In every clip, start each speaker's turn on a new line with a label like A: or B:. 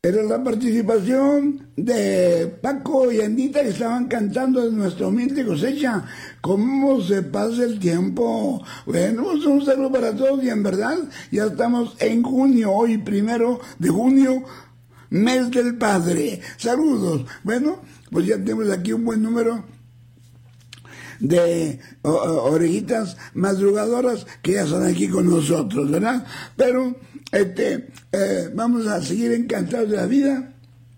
A: Era la participación de Paco y Andita, que estaban cantando de nuestra humilde cosecha. ¿Cómo se pasa el tiempo? Bueno, pues un saludo para todos y en verdad ya estamos en junio, hoy 1 de junio, mes del Padre. Saludos. Bueno, pues ya tenemos aquí un buen número de orejitas madrugadoras que ya están aquí con nosotros, ¿verdad? Pero vamos a seguir encantados de la vida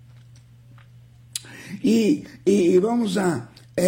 A: y vamos a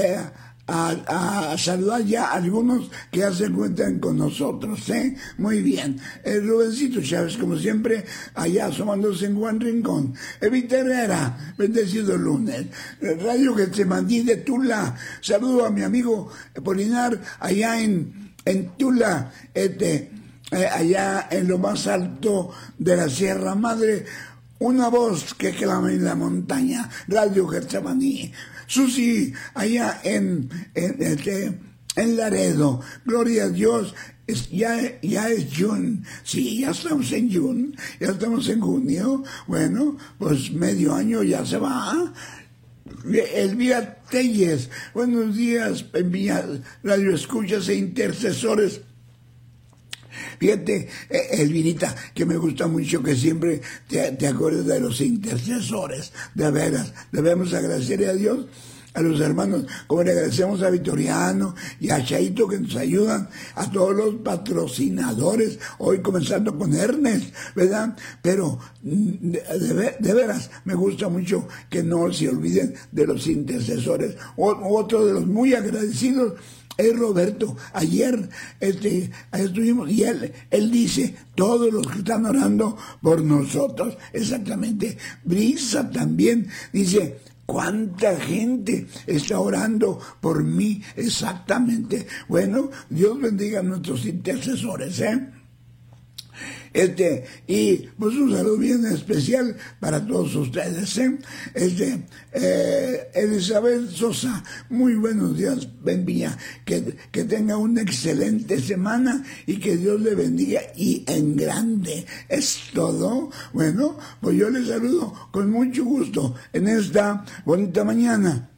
A: saludar ya a algunos que ya se encuentran con nosotros, ¿eh? Muy bien. Rubencito Chávez, como siempre, allá asomándose en Juan Rincón. Evita Herrera, bendecido lunes. Radio Getsemaní de Tula. Saludo a mi amigo Polinar allá en Tula, allá en lo más alto de la Sierra Madre. Una voz que clama en la montaña, Radio Getsemaní. Susi, allá en Laredo, gloria a Dios, ya es June, sí, ya estamos en June, ya estamos en junio, bueno, pues medio año ya se va. Elvira Telles, buenos días, radio escuchas e intercesores. Fíjate, Elvinita, que me gusta mucho que siempre te acuerdes de los intercesores, de veras, debemos agradecerle a Dios, a los hermanos, como le agradecemos a Vitoriano y a Chaito que nos ayudan, a todos los patrocinadores, hoy comenzando con Ernest, ¿verdad? Pero de veras, me gusta mucho que no se olviden de los intercesores. Otro de los muy agradecidos es Roberto. Ayer estuvimos y él dice, todos los que están orando por nosotros, exactamente. Brisa también dice, ¿cuánta gente está orando por mí? Exactamente. Bueno, Dios bendiga a nuestros intercesores, ¿eh? Y pues un saludo bien especial para todos ustedes, ¿eh? Elizabeth Sosa, muy buenos días, bendiga, que tenga una excelente semana y que Dios le bendiga y en grande. Es todo. Bueno, pues yo les saludo con mucho gusto en esta bonita mañana.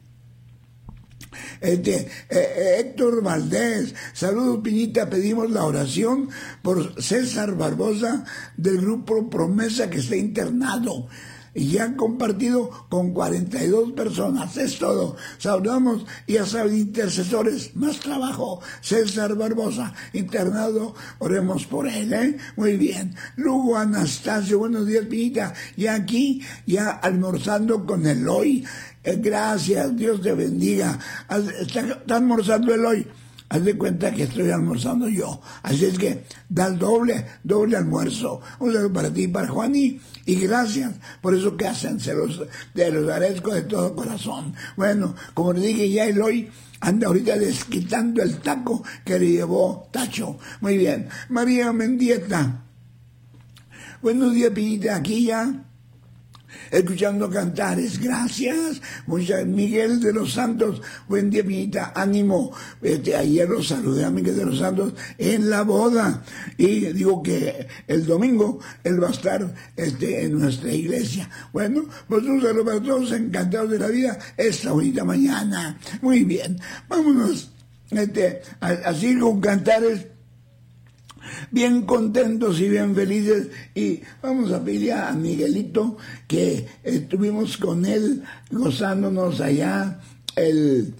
A: Héctor Valdés, saludos Piñita, pedimos la oración por César Barbosa del grupo Promesa que está internado y ya han compartido con 42 personas, es todo. Saludamos y ya saben, intercesores, más trabajo. César Barbosa, internado, oremos por él, ¿eh? Muy bien. Lugo Anastasio, buenos días Piñita, ya aquí, ya almorzando con Eloy. Gracias, Dios te bendiga. Está almorzando Eloy. Haz de cuenta que estoy almorzando yo. Así es que da el doble almuerzo. Un saludo para ti y para Juaní. Y gracias por eso que hacen. Te los agradezco de todo corazón. Bueno, como le dije ya, Eloy anda ahorita desquitando el taco que le llevó Tacho. Muy bien. María Mendieta. Buenos días, Piñita. Aquí ya escuchando cantares, gracias. Miguel de los Santos, buen día, Piñita, ánimo. Ayer los saludé a Miguel de los Santos en la boda y digo que el domingo él va a estar en nuestra iglesia. Bueno, pues un saludo para todos, encantados de la vida esta bonita mañana. Muy bien, vámonos así con cantares, bien contentos y bien felices, y vamos a pedir a Miguelito que estuvimos con él gozándonos allá el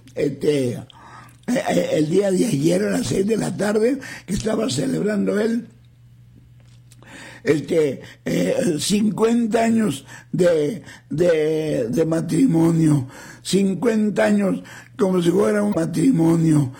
A: día de ayer a las 6 de la tarde, que estaba celebrando él 50 años de matrimonio, 50 años como si fuera un matrimonio.